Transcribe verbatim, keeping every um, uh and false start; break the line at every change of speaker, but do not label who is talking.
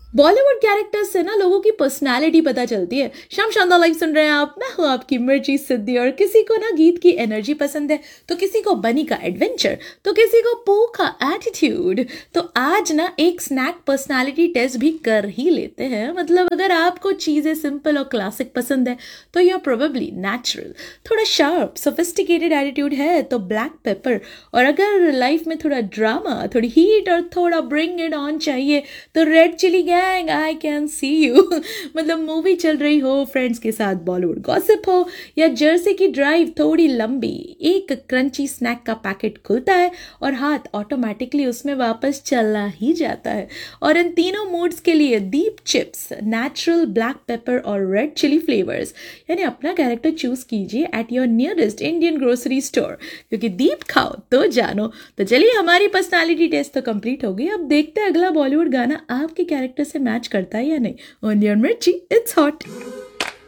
Bollywood characters से ना लोगों की पर्सनालिटी पता चलती है। शाम शानदार लाइव सुन रहे हैं आप, मैं हूँ आपकी मिर्ची सिद्धि। और किसी को ना गीत की एनर्जी पसंद है, तो किसी को बनी का एडवेंचर, तो किसी को पू का एटीट्यूड। तो आज ना एक स्नैक पर्सनालिटी टेस्ट भी कर ही लेते हैं। मतलब अगर आपको चीज़ें सिंपल और क्लासिक पसंद है तो यू आर प्रोबेबली नेचुरल। थोड़ा शार्प सोफिस्टिकेटेड एटीट्यूड है तो ब्लैक पेपर। और अगर लाइफ में थोड़ा ड्रामा, थोड़ी हीट और थोड़ा ब्रिंग इट ऑन चाहिए तो red chilli gang, I can see you. मतलब मूवी चल रही हो, फ्रेंड्स के साथ बॉलीवुड गॉसिप हो, या जर्सी की ड्राइव थोड़ी लंबी, एक क्रंची स्नैक का पैकेट खुलता है और हाथ ऑटोमेटिकली उसमें वापस चला ही जाता है। और इन तीनों मूड्स के लिए दीप चिप्स, नेचुरल ब्लैक पेपर और रेड चिली फ्लेवर्स, यानी अपना कैरेक्टर चूज कीजिए at your nearest Indian grocery store, क्योंकि दीप खाओ तो जानो। तो चलिए, हमारी पर्सनालिटी टेस्ट तो कंप्लीट हो गई। अब देखते हैं अगला बॉलीवुड गाना आपके कैरेक्टर से मैच करता है या नहीं। ऑन योर मिर्ची, इट्स हॉट।